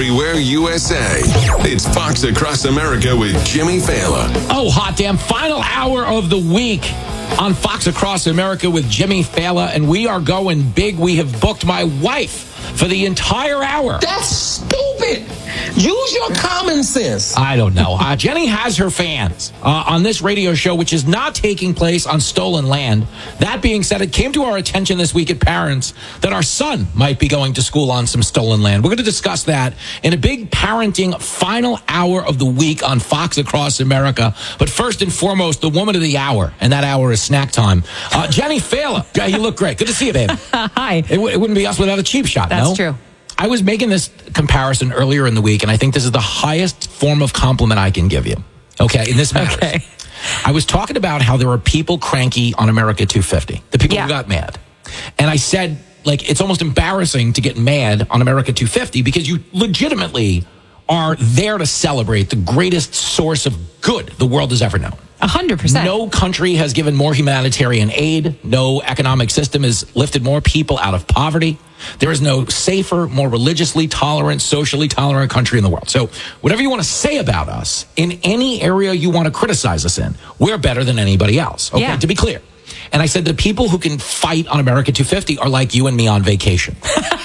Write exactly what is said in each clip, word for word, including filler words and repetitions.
everywhere U S A. It's Fox Across America with Jimmy Fallon. Oh, hot damn. Final hour of the week on Fox Across America with Jimmy Fallon, and we are going big. We have booked my wife for the entire hour. That's stupid. Use your common sense. I don't know. Uh, Jenny has her fans uh, on this radio show, which is not taking place on stolen land. That being said, it came to our attention this week at Parents that our son might be going to school on some stolen land. We're going to discuss that in a big parenting final hour of the week on Fox Across America. But first and foremost, the woman of the hour, and that hour is snack time. Uh, Jenny Fallon. Yeah, you look great. Good to see you, babe. Hi. It, w- it wouldn't be us without a cheap shot, That's no? true. I was making this comparison earlier in the week, and I think this is the highest form of compliment I can give you. Okay, in this matters. Okay. I was talking about how there are people cranky on America two fifty, the people Yeah. who got mad. And I said, like, it's almost embarrassing to get mad on America two fifty because you legitimately are there to celebrate the greatest source of good the world has ever known. A hundred percent. No country has given more humanitarian aid. No economic system has lifted more people out of poverty. There is no safer, more religiously tolerant, socially tolerant country in the world. So whatever you want to say about us, in any area you want to criticize us in, we're better than anybody else. Okay, Yeah. to be clear. And I said the people who can fight on America two fifty are like you and me on vacation.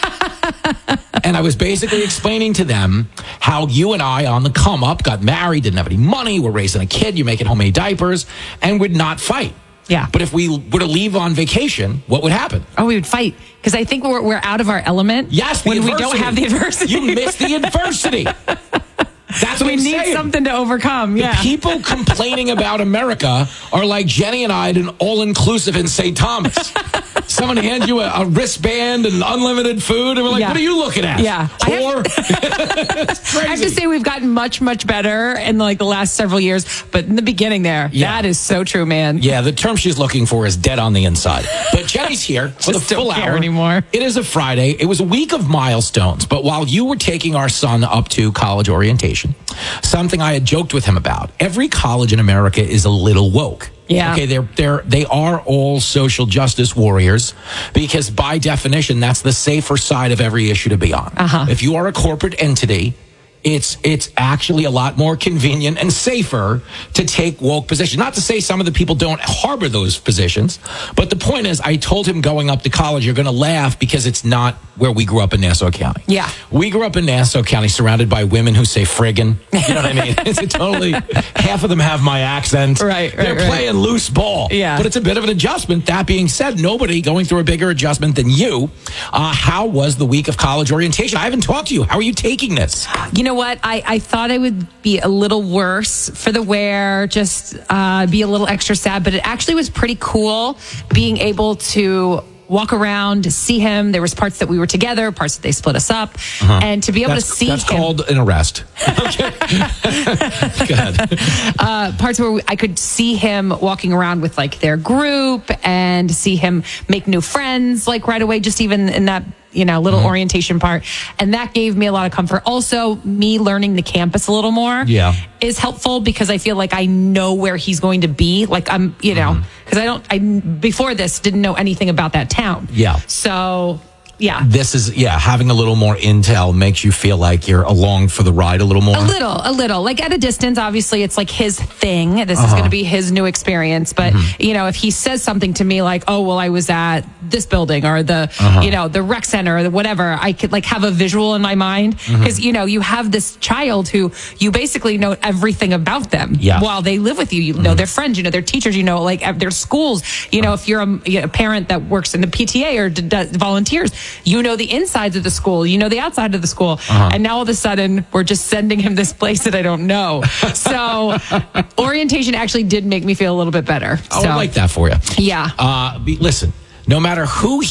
And I was basically explaining to them how you and I on the come up got married, didn't have any money, we're raising a kid, you're making homemade diapers, and would not fight. Yeah. But if we were to leave on vacation, what would happen? Oh, we would fight because I think we're we're out of our element. Yes, the when we don't adversity. have the adversity. You miss the adversity. That's what we I'm need saying. something to overcome. The Yeah. people complaining about America are like Jenny and I at an all-inclusive in Saint Thomas. Someone hands you a, a wristband and unlimited food, and we're like, Yeah. what are you looking at? Yeah. I have- Whore? It's crazy. I have to say we've gotten much, much better in like the last several years, but in the beginning there, Yeah. that is so true, man. Yeah, the term she's looking for is dead on the inside. But Jenny's here for the Just don't full care hour. anymore. It is a Friday. It was a week of milestones. But while you were taking our son up to college orientation, something I had joked with him about, every college in America is a little woke. Yeah. Okay, they're they're they are all social justice warriors because by definition that's the safer side of every issue to be on. Uh-huh. If you are a corporate entity, it's it's actually a lot more convenient and safer to take woke positions. Not to say some of the people don't harbor those positions, but the point is I told him going up to college, you're going to laugh because it's not where we grew up in Nassau County. Yeah. We grew up in Nassau County surrounded by women who say friggin'. You know what I mean? It's a totally, half of them have my accent. Right, right, They're right. playing loose ball. Yeah. But it's a bit of an adjustment. That being said, nobody going through a bigger adjustment than you. Uh, how was the week of college orientation? I haven't talked to you. How are you taking this? You know what? I, I thought I would be a little worse for the wear, just uh, be a little extra sad, but it actually was pretty cool being able to walk around to see him. There was parts that we were together, parts that they split us up, and to be able That's, to see that's him. called an arrest. Okay. Go ahead. uh, parts where we, I could see him walking around with like their group and see him make new friends like right away, just even in that, you know, little Mm-hmm. orientation part. And that gave me a lot of comfort. Also, me learning the campus a little more Yeah. is helpful because I feel like I know where he's going to be. Like I'm, you know, Mm-hmm. because I don't, I, before this didn't know anything about that town. Yeah. So, yeah. This is, yeah, having a little more intel makes you feel like you're along for the ride a little more. A little, a little. Like at a distance, obviously, it's like his thing. This Uh-huh. is going to be his new experience. But, Mm-hmm. you know, if he says something to me like, oh, well, I was at this building or the, Uh-huh. you know, the rec center or the whatever, I could like have a visual in my mind. Mm-hmm. Because, you know, you have this child who you basically know everything about them Yeah. while they live with you. You know their friends, you know their teachers, you know, like at their schools. You know, if you're a, you know, a parent that works in the P T A or d- does volunteers, you know the insides of the school, you know the outside of the school. Uh-huh. And now all of a sudden, we're just sending him this place that I don't know. So orientation actually did make me feel a little bit better. Oh, so, I like that for you. Yeah. Uh, be, listen, no matter who